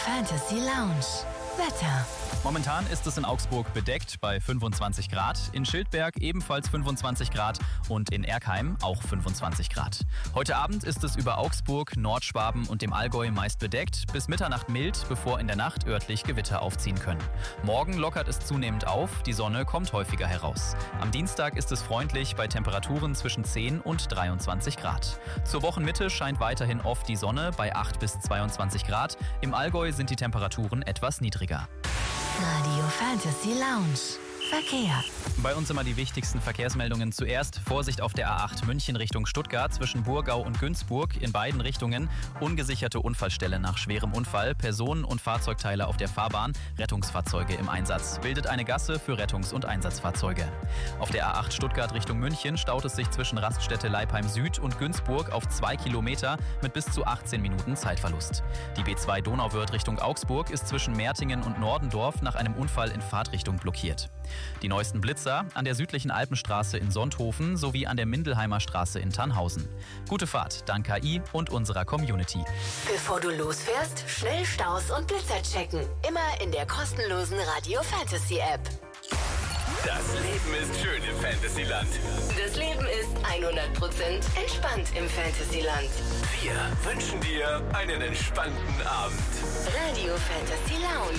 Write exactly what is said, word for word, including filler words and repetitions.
Fantasy Lounge. Wetter. Momentan ist es in Augsburg bedeckt bei fünfundzwanzig Grad, in Schildberg ebenfalls fünfundzwanzig Grad und in Erkheim auch fünfundzwanzig Grad. Heute Abend ist es über Augsburg, Nordschwaben und dem Allgäu meist bedeckt, bis Mitternacht mild, bevor in der Nacht örtlich Gewitter aufziehen können. Morgen lockert es zunehmend auf, die Sonne kommt häufiger heraus. Am Dienstag ist es freundlich bei Temperaturen zwischen zehn und dreiundzwanzig Grad. Zur Wochenmitte scheint weiterhin oft die Sonne bei acht bis zweiundzwanzig Grad. Im Allgäu sind die Temperaturen etwas niedriger. Radio Fantasy Lounge. Verkehr. Bei uns immer die wichtigsten Verkehrsmeldungen. Zuerst Vorsicht auf der A acht München Richtung Stuttgart zwischen Burgau und Günzburg. In beiden Richtungen ungesicherte Unfallstelle nach schwerem Unfall. Personen- und Fahrzeugteile auf der Fahrbahn. Rettungsfahrzeuge im Einsatz. Bildet eine Gasse für Rettungs- und Einsatzfahrzeuge. Auf der A acht Stuttgart Richtung München staut es sich zwischen Raststätte Leipheim Süd und Günzburg auf zwei Kilometer mit bis zu achtzehn Minuten Zeitverlust. Die B zwei Donauwörth Richtung Augsburg ist zwischen Mertingen und Nordendorf nach einem Unfall in Fahrtrichtung blockiert. Die neuesten Blitzer an der südlichen Alpenstraße in Sonthofen sowie an der Mindelheimer Straße in Tannhausen. Gute Fahrt dank K I und unserer Community. Bevor du losfährst, schnell Staus und Blitzer checken. Immer in der kostenlosen Radio Fantasy App. Das Leben ist schön im Fantasyland. Das Leben ist hundert Prozent entspannt im Fantasyland. Wir wünschen dir einen entspannten Abend. Radio Fantasy Lounge.